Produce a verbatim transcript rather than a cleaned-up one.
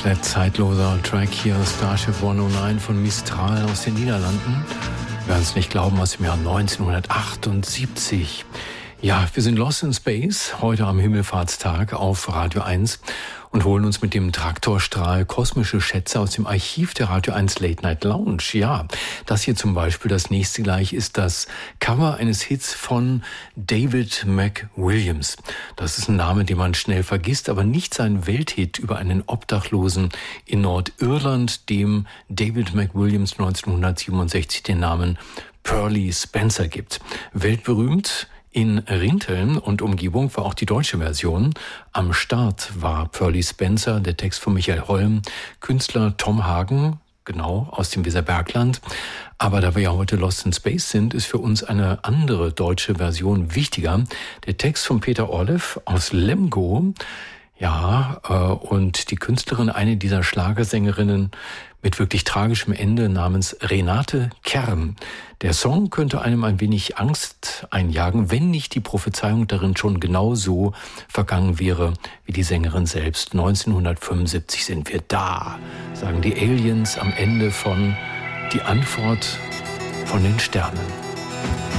Komplett zeitloser Track hier, Starship hundertneun von Mistral aus den Niederlanden. Wir werden es nicht glauben, aus dem Jahr neunzehnhundertachtundsiebzig. Ja, wir sind Lost in Space, heute am Himmelfahrtstag auf Radio eins und holen uns mit dem Traktorstrahl kosmische Schätze aus dem Archiv der Radio eins Late Night Lounge. Ja, das hier zum Beispiel, das nächste gleich, ist das Cover eines Hits von David McWilliams. Das ist ein Name, den man schnell vergisst, aber nicht sein Welthit über einen Obdachlosen in Nordirland, dem David McWilliams neunzehnhundertsiebenundsechzig den Namen Pearly Spencer gibt. Weltberühmt in Rinteln und Umgebung war auch die deutsche Version. Am Start war Pearly Spencer, der Text von Michael Holm, Künstler Tom Hagen, genau, aus dem Weserbergland. Aber da wir ja heute Lost in Space sind, ist für uns eine andere deutsche Version wichtiger. Der Text von Peter Orlev aus Lemgo. Ja, äh, und die Künstlerin, eine dieser Schlagersängerinnen mit wirklich tragischem Ende, namens Renate Kern. Der Song könnte einem ein wenig Angst einjagen, wenn nicht die Prophezeiung darin schon genau so vergangen wäre wie die Sängerin selbst. neunzehnhundertfünfundsiebzig sind wir da, sagen die Aliens am Ende von Die Antwort von den Sternen.